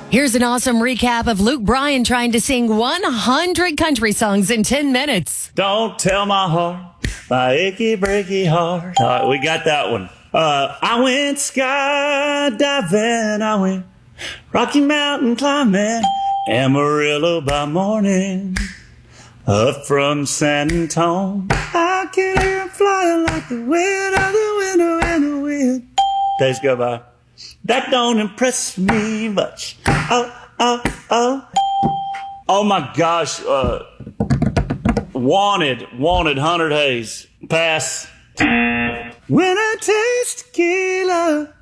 Here's an awesome recap of Luke Bryan trying to sing 100 country songs in 10 minutes. Don't tell my heart, my achy breaky heart. All right, we got that one. I went skydiving, I went Rocky Mountain climbing, Amarillo by morning, up from San Antonio. I can hear him flying like the wind of the window and the wind. Days go by. That don't impress me much. Oh my gosh. Wanted 100 Haze. Pass. When I taste tequila,